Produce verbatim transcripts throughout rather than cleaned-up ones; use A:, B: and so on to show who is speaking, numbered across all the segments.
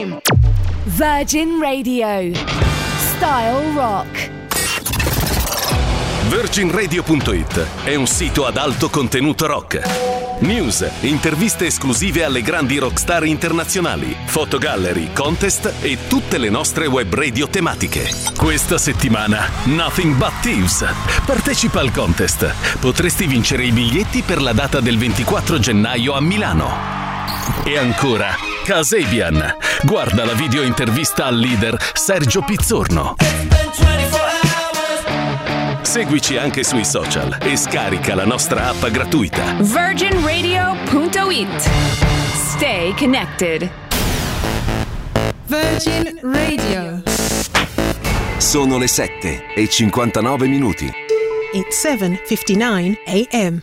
A: Virgin Radio. Style Rock.
B: Virgin Radio punto it è un sito ad alto contenuto rock. News, interviste esclusive alle grandi rockstar internazionali, fotogallery, contest e tutte le nostre web radio tematiche. Questa settimana Nothing But Thieves. Partecipa al contest. Potresti vincere i biglietti per la data del ventiquattro gennaio a Milano. E ancora Kasabian. Guarda la video intervista al leader Sergio Pizzorno. Seguici anche sui social e scarica la nostra app gratuita.
A: Virgin Radio punto it. Stay connected.
C: Virgin Radio.
D: Sono le sette e cinquantanove minuti.
C: It's seven fifty-nine a.m.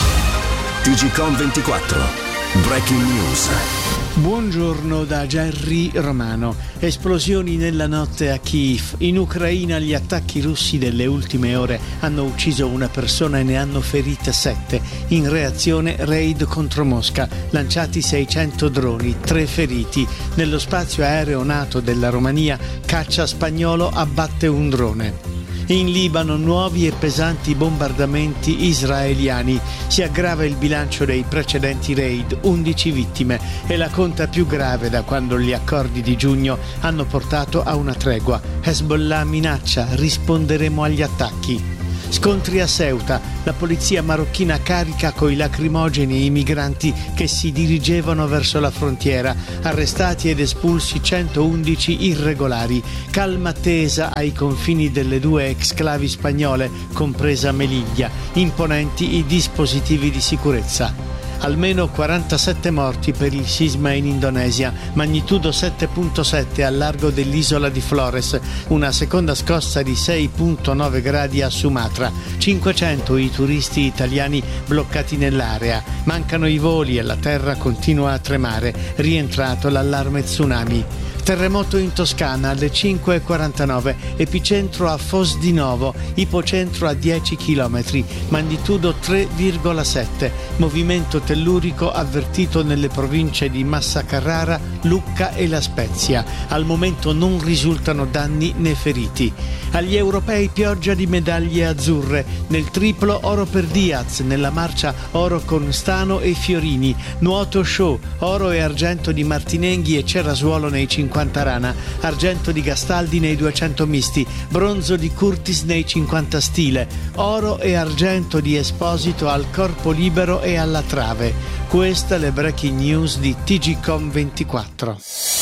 D: T G Com ventiquattro. Breaking News.
E: Buongiorno da Gerry Romano. Esplosioni nella notte a Kiev. In Ucraina gli attacchi russi delle ultime ore hanno ucciso una persona e ne hanno ferite sette. In reazione raid contro Mosca, lanciati seicento droni, tre feriti. Nello spazio aereo NATO della Romania, caccia spagnolo abbatte un drone. In Libano nuovi e pesanti bombardamenti israeliani. Si aggrava il bilancio dei precedenti raid, undici vittime, e la conta più grave da quando gli accordi di giugno hanno portato a una tregua. Hezbollah minaccia, risponderemo agli attacchi. Scontri a Ceuta, la polizia marocchina carica coi lacrimogeni i migranti che si dirigevano verso la frontiera, arrestati ed espulsi centoundici irregolari, calma tesa ai confini delle due exclavi spagnole, compresa Melilla, imponenti i dispositivi di sicurezza. Almeno quarantasette morti per il sisma in Indonesia, magnitudo sette virgola sette al largo dell'isola di Flores, una seconda scossa di sei virgola nove gradi a Sumatra, cinquecento i turisti italiani bloccati nell'area, mancano i voli e la terra continua a tremare, rientrato l'allarme tsunami. Terremoto in Toscana alle cinque e quarantanove, epicentro a Fos di Novo, ipocentro a dieci chilometri, magnitudo tre virgola sette, movimento tellurico avvertito nelle province di Massa Carrara, Lucca e La Spezia. Al momento non risultano danni né feriti. Agli europei pioggia di medaglie azzurre, nel triplo oro per Diaz, nella marcia oro con Stano e Fiorini, nuoto show, oro e argento di Martinenghi e Cerasuolo nei cinquanta rana, argento di Gastaldi nei duecento misti, bronzo di Curtis nei cinquanta stile, oro e argento di Esposito al corpo libero e alla trave. Queste le breaking news di T G Com ventiquattro.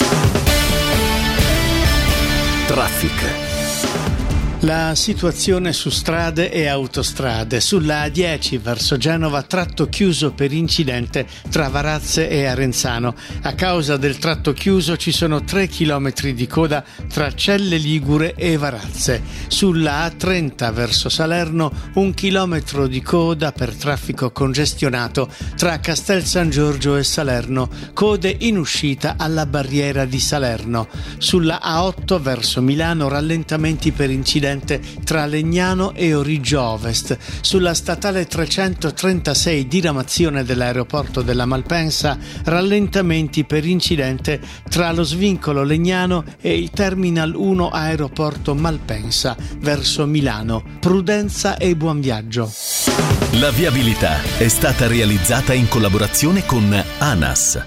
B: Traffic.
E: La situazione su strade e autostrade. Sulla A dieci verso Genova, tratto chiuso per incidente tra Varazze e Arenzano. A causa del tratto chiuso ci sono tre chilometri di coda tra Celle Ligure e Varazze. Sulla A trenta verso Salerno, un chilometro di coda per traffico congestionato tra Castel San Giorgio e Salerno. Code in uscita alla barriera di Salerno. Sulla A otto verso Milano, rallentamenti per incidente tra Legnano e Origgio Ovest. Sulla statale trecentotrentasei, diramazione dell'aeroporto della Malpensa, rallentamenti per incidente tra lo svincolo Legnano e il Terminal uno aeroporto Malpensa verso Milano. Prudenza e buon viaggio.
B: La viabilità è stata realizzata in collaborazione con ANAS.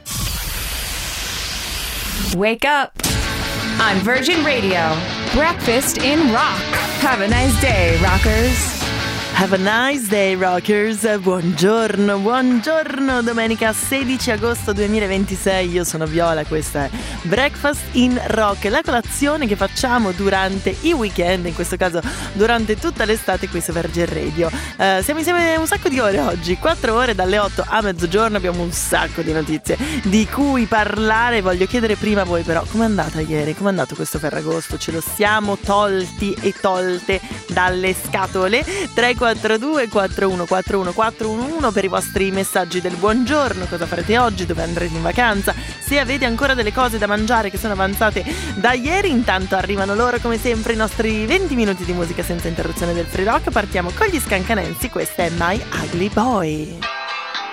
A: Wake up. On Virgin Radio. Breakfast in rock. Have a nice day, rockers.
F: Have a nice day, rockers. Buongiorno, buongiorno. Domenica sedici agosto duemilaventisei. Io sono Viola, questa è Breakfast in Rock, la colazione che facciamo durante i weekend, in questo caso durante tutta l'estate qui su Virgin Radio. Uh, siamo insieme un sacco di ore oggi, quattro ore dalle otto a mezzogiorno. Abbiamo un sacco di notizie di cui parlare. Voglio chiedere prima a voi però, com'è andata ieri? Com'è andato questo Ferragosto? Ce lo siamo tolti e tolte dalle scatole? tre quattro due quattro uno quattro uno quattro uno uno per i vostri messaggi del buongiorno. Cosa farete oggi? Dove andrete in vacanza? Se avete ancora delle cose da mangiare che sono avanzate da ieri. Intanto arrivano loro come sempre i nostri venti minuti di musica senza interruzione del free rock. Partiamo con gli Scancanensi. Questa è My Ugly Boy.